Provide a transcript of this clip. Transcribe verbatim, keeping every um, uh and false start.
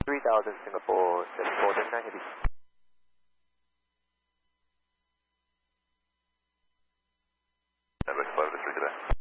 three thousand Singapore, seven four nine heavy. Network five to three today.